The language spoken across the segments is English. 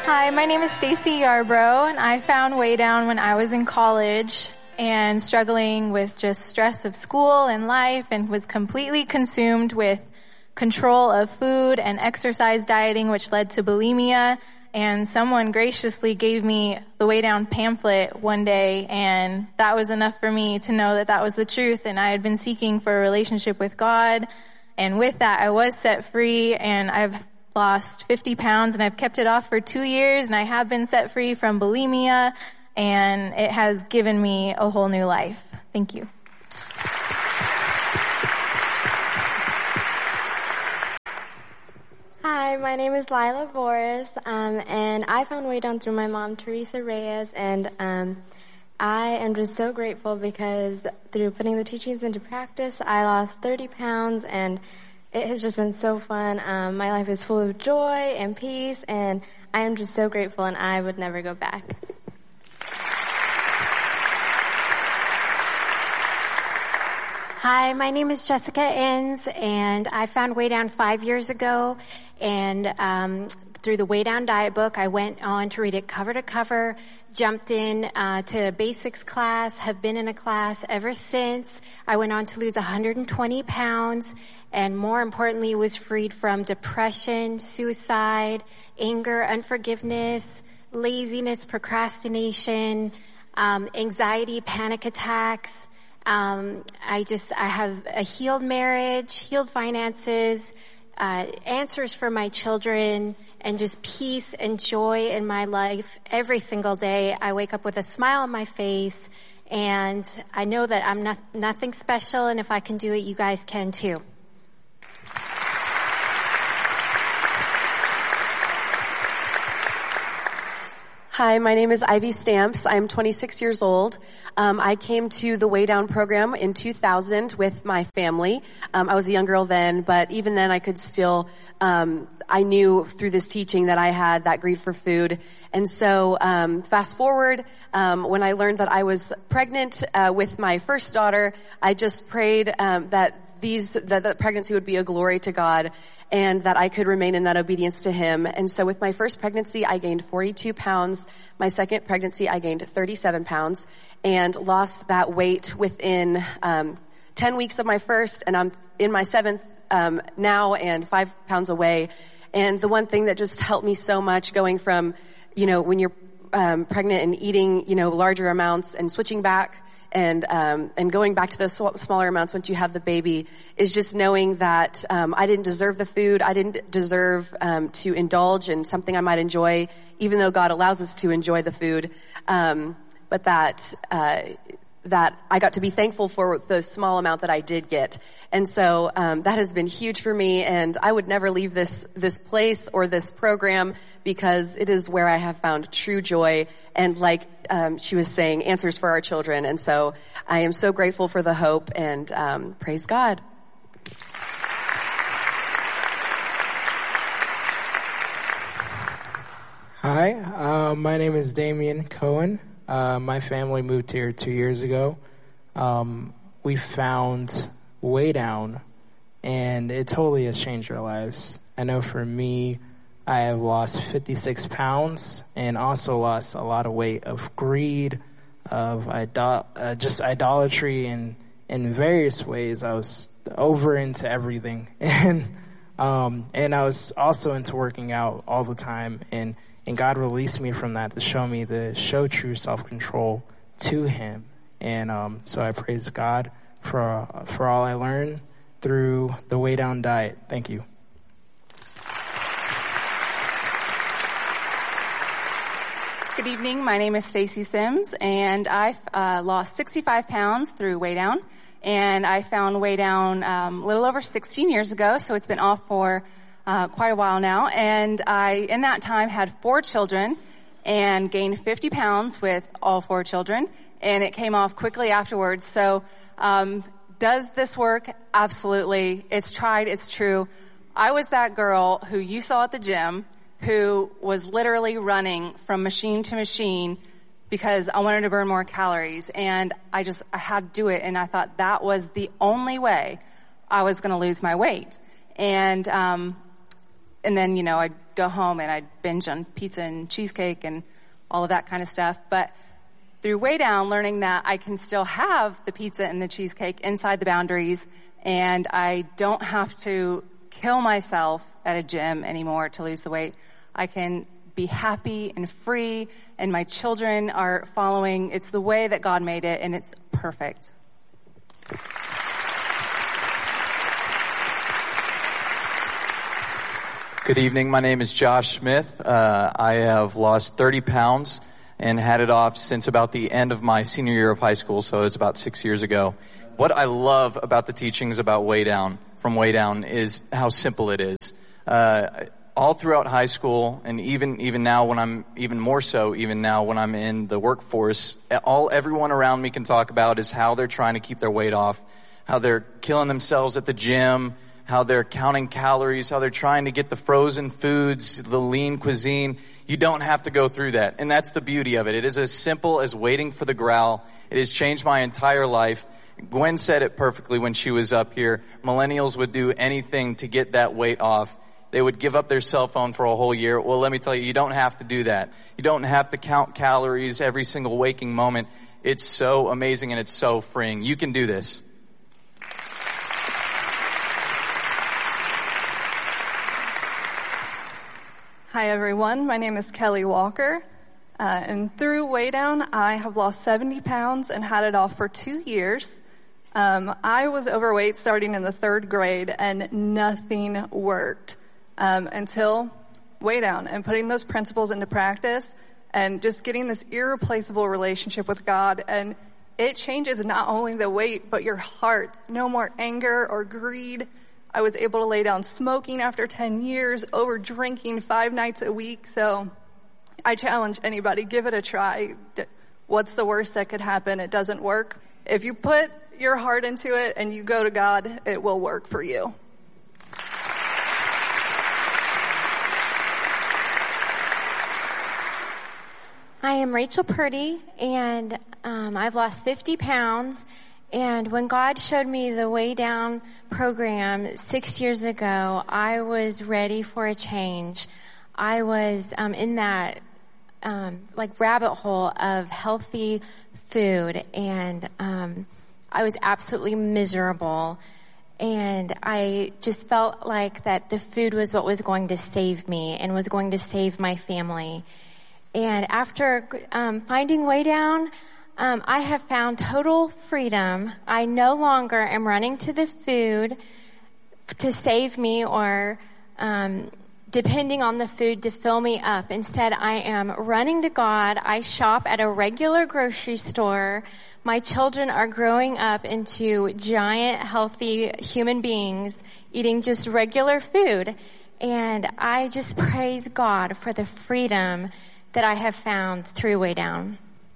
Hi, my name is Stacy Yarbrough, and I found Way Down when I was in college and struggling with just stress of school and life, and was completely consumed with control of food and exercise dieting, which led to bulimia. And someone graciously gave me the Way Down pamphlet one day, and that was enough for me to know that that was the truth. And I had been seeking for a relationship with God, and with that I was set free, and I've lost 50 pounds, and I've kept it off for 2 years, and I have been set free from bulimia, and it has given me a whole new life. Thank you. Hi, my name is Lila Boris, and I found Way Down through my mom, Teresa Reyes, and I am just so grateful because through putting the teachings into practice, I lost 30 pounds, and it has just been so fun. My life is full of joy and peace, and I am just so grateful, and I would never go back. Hi, my name is Jessica Inns, and I found Way Down 5 years ago, and through the Way Down diet book, I went on to read it cover to cover, jumped in to a basics class, have been in a class ever since. I went on to lose 120 pounds, and more importantly, was freed from depression, suicide, anger, unforgiveness, laziness, procrastination, anxiety, panic attacks. I have a healed marriage, healed finances, answers for my children, and just peace and joy in my life every single day. I wake up with a smile on my face, and I know that I'm nothing special, and if I can do it, you guys can too. Hi, my name is Ivy Stamps. I'm 26 years old. I came to the Way Down program in 2000 with my family. I was a young girl then, but even then I could still, I knew through this teaching that I had that greed for food. And so, fast forward, when I learned that I was pregnant, with my first daughter, I just prayed, that pregnancy would be a glory to God, and that I could remain in that obedience to Him. And so with my first pregnancy, I gained 42 pounds. My second pregnancy, I gained 37 pounds and lost that weight within 10 weeks of my first, and I'm in my seventh now and 5 pounds away. And the one thing that just helped me so much going from, when you're pregnant and eating, larger amounts and switching back and going back to the smaller amounts once you have the baby, is just knowing that I didn't deserve the food. I didn't deserve to indulge in something I might enjoy, even though God allows us to enjoy the food. But that I got to be thankful for the small amount that I did get. And so that has been huge for me, and I would never leave this place or this program, because it is where I have found true joy and, like she was saying, answers for our children. And so I am so grateful for the hope, and praise God. Hi, my name is Damian Cohen. My family moved here 2 years ago. We found Way Down, and it totally has changed our lives. I know for me, I have lost 56 pounds and also lost a lot of weight of greed, of just idolatry, and in various ways. I was over into everything, and I was also into working out all the time, and God released me from that to show true self-control to Him. And so I praise God for all I learned through the Way Down diet. Thank you. Good evening. My name is Stacy Sims, and I lost 65 pounds through Way Down. And I found Way Down a little over 16 years ago, so it's been off for quite a while now. And I, in that time, had 4 children and gained 50 pounds with all 4 children. And it came off quickly afterwards. So does this work? Absolutely. It's tried. It's true. I was that girl who you saw at the gym who was literally running from machine to machine because I wanted to burn more calories. And I had to do it. And I thought that was the only way I was going to lose my weight. And And then, I'd go home and I'd binge on pizza and cheesecake and all of that kind of stuff. But through Way Down, learning that I can still have the pizza and the cheesecake inside the boundaries, and I don't have to kill myself at a gym anymore to lose the weight. I can be happy and free, and my children are following. It's the way that God made it, and it's perfect. Good evening. My name is Josh Smith. I have lost 30 pounds and had it off since about the end of my senior year of high school, so it's about 6 years ago. What I love about the teachings about Way Down, from Way Down, is how simple it is. All throughout high school, and even now when I'm, even more so even now when I'm in the workforce, everyone around me can talk about is how they're trying to keep their weight off, how they're killing themselves at the gym, how they're counting calories, how they're trying to get the frozen foods, the lean cuisine. You don't have to go through that. And that's the beauty of it. It is as simple as waiting for the growl. It has changed my entire life. Gwen said it perfectly when she was up here. Millennials would do anything to get that weight off. They would give up their cell phone for a whole year. Well, let me tell you, you don't have to do that. You don't have to count calories every single waking moment. It's so amazing and it's so freeing. You can do this. Hi everyone, my name is Kelly Walker, and through Way Down I have lost 70 pounds and had it off for 2 years. I was overweight starting in the 3rd grade and nothing worked until Way Down and putting those principles into practice and just getting this irreplaceable relationship with God. And it changes not only the weight but your heart. No more anger or greed. I was able to lay down smoking after 10 years, over drinking 5 nights a week. So I challenge anybody, give it a try. What's the worst that could happen? It doesn't work. If you put your heart into it and you go to God, it will work for you. I am Rachel Purdy, and I've lost 50 pounds. And when God showed me the Way Down program 6 years ago, I was ready for a change. I was in that rabbit hole of healthy food, and I was absolutely miserable. And I just felt like that the food was what was going to save me and was going to save my family. And after finding Way Down, I have found total freedom. I no longer am running to the food to save me or depending on the food to fill me up. Instead, I am running to God. I shop at a regular grocery store. My children are growing up into giant, healthy human beings eating just regular food. And I just praise God for the freedom that I have found through Way Down.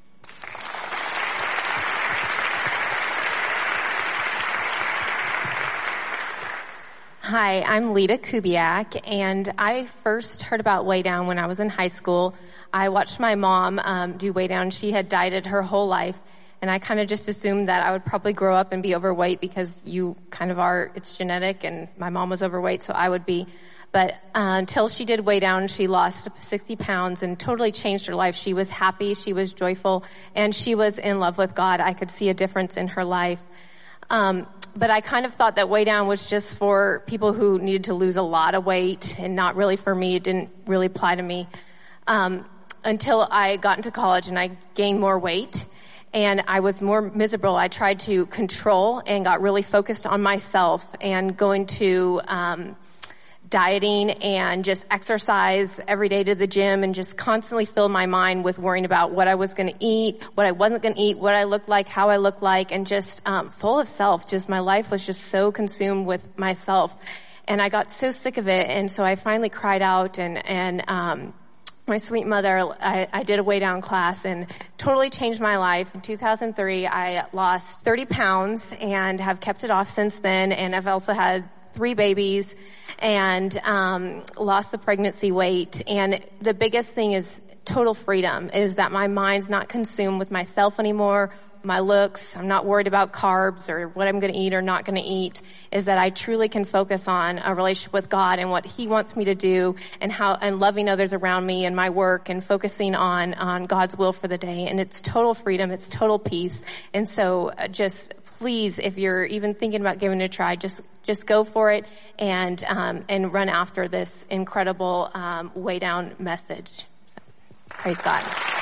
Hi, I'm Lita Kubiak, and I first heard about Way Down when I was in high school. I watched my mom do Way Down. She had dieted her whole life, and I kind of just assumed that I would probably grow up and be overweight because you kind of are, it's genetic, and my mom was overweight, so I would be. But until she did Way Down, she lost 60 pounds and totally changed her life. She was happy, she was joyful, and she was in love with God. I could see a difference in her life. But I kind of thought that Way Down was just for people who needed to lose a lot of weight and not really for me. It didn't really apply to me. Until I got into college and I gained more weight and I was more miserable. I tried to control and got really focused on myself and going to, dieting and just exercise every day to the gym and just constantly filled my mind with worrying about what I was going to eat, what I wasn't going to eat, what I looked like, how I looked like, and just full of self. Just my life was just so consumed with myself. And I got so sick of it. And so I finally cried out and my sweet mother, I did a Way Down class and totally changed my life. In 2003, I lost 30 pounds and have kept it off since then. And I've also had 3 babies and lost the pregnancy weight. And the biggest thing is total freedom, is that my mind's not consumed with myself anymore, my looks. I'm not worried about carbs or what I'm going to eat or not going to eat, is that I truly can focus on a relationship with God and what He wants me to do, and loving others around me and my work, and focusing on God's will for the day. And it's total freedom. It's total peace. And so just please, if you're even thinking about giving it a try, just go for it and run after this incredible Way Down message. So, praise God.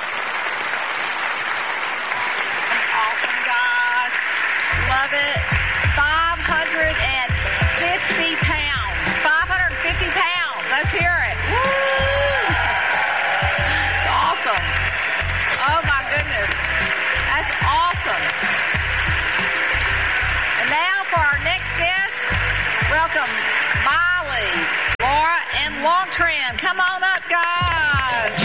Awesome, guys. Love it. 550 pounds. 550 pounds. Let's hear it. Woo! Awesome. Oh my goodness. That's awesome. And now for our next guest, welcome Miley, Laura, and Longtran. Come on.